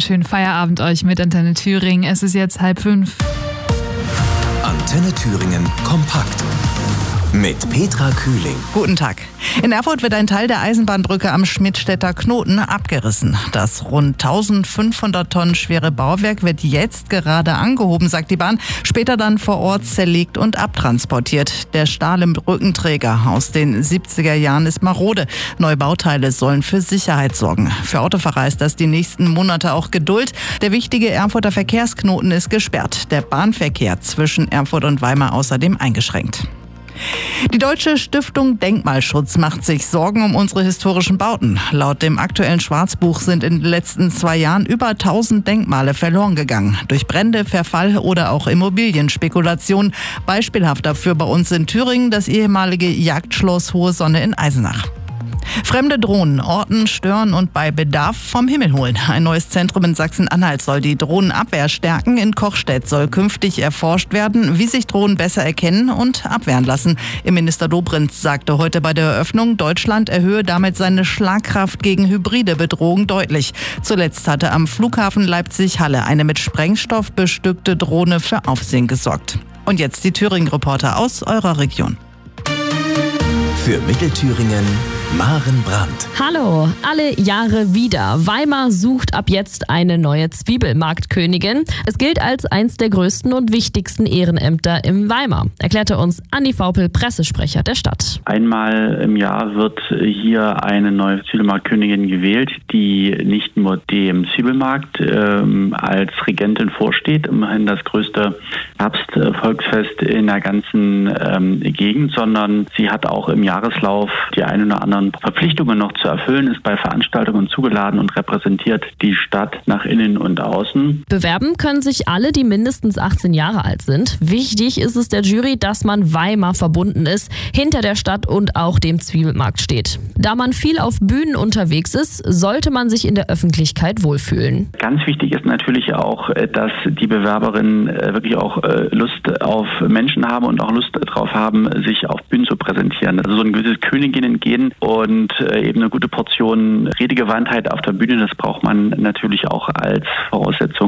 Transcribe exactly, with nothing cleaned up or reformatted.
schönen Feierabend euch mit Antenne Thüringen. Es ist jetzt halb fünf. Antenne Thüringen kompakt mit Petra Kühling. Guten Tag. In Erfurt wird ein Teil der Eisenbahnbrücke am Schmidtstädter Knoten abgerissen. Das rund eintausendfünfhundert Tonnen schwere Bauwerk wird jetzt gerade angehoben, sagt die Bahn, später dann vor Ort zerlegt und abtransportiert. Der Stahl im Brückenträger aus den siebziger Jahren ist marode. Neue Bauteile sollen für Sicherheit sorgen. Für Autofahrer ist das die nächsten Monate auch Geduld. Der wichtige Erfurter Verkehrsknoten ist gesperrt. Der Bahnverkehr zwischen Erfurt und Weimar außerdem eingeschränkt. Die Deutsche Stiftung Denkmalschutz macht sich Sorgen um unsere historischen Bauten. Laut dem aktuellen Schwarzbuch sind in den letzten zwei Jahren über tausend Denkmale verloren gegangen. Durch Brände, Verfall oder auch Immobilienspekulation. Beispielhaft dafür bei uns in Thüringen das ehemalige Jagdschloss Hohe Sonne in Eisenach. Fremde Drohnen orten, stören und bei Bedarf vom Himmel holen. Ein neues Zentrum in Sachsen-Anhalt soll die Drohnenabwehr stärken. In Kochstedt soll künftig erforscht werden, wie sich Drohnen besser erkennen und abwehren lassen. Innenminister Dobrindt sagte heute bei der Eröffnung, Deutschland erhöhe damit seine Schlagkraft gegen hybride Bedrohung deutlich. Zuletzt hatte am Flughafen Leipzig-Halle eine mit Sprengstoff bestückte Drohne für Aufsehen gesorgt. Und jetzt die Thüringen-Reporter aus eurer Region. Für Mittelthüringen Maren Brandt. Hallo, alle Jahre wieder. Weimar sucht ab jetzt eine neue Zwiebelmarktkönigin. Es gilt als eins der größten und wichtigsten Ehrenämter im Weimar, erklärte uns Anni Vaupel, Pressesprecher der Stadt. Einmal im Jahr wird hier eine neue Zwiebelmarktkönigin gewählt, die nicht nur dem Zwiebelmarkt ähm, als Regentin vorsteht, immerhin das größte Herbstvolksfest in der ganzen ähm, Gegend, sondern sie hat auch im Jahreslauf die ein oder anderen Verpflichtungen noch zu erfüllen, ist bei Veranstaltungen zugeladen und repräsentiert die Stadt nach innen und außen. Bewerben können sich alle, die mindestens achtzehn Jahre alt sind. Wichtig ist es der Jury, dass man Weimar verbunden ist, hinter der Stadt und auch dem Zwiebelmarkt steht. Da man viel auf Bühnen unterwegs ist, sollte man sich in der Öffentlichkeit wohlfühlen. Ganz wichtig ist natürlich auch, dass die Bewerberinnen wirklich auch Lust auf Menschen haben und auch Lust darauf haben, sich auf Bühnen zu präsentieren. Also so ein gewisses Königinnen-Gehen und eben eine gute Portion Redegewandtheit auf der Bühne, das braucht man natürlich auch als Voraussetzung.